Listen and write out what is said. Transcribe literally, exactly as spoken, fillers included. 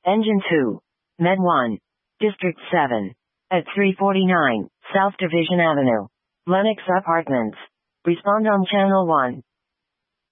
Engine two. Med one. District seven. At three forty-nine, South Division Avenue. Lenox Apartments. Respond on Channel one.